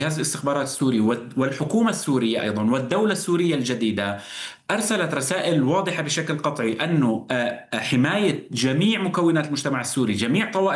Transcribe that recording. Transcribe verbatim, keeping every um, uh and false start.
جهاز الاستخبارات السوري والحكومة السورية أيضا والدولة السورية الجديدة أرسلت رسائل واضحة بشكل قطعي أنه حماية جميع مكونات المجتمع السوري، جميع طوائف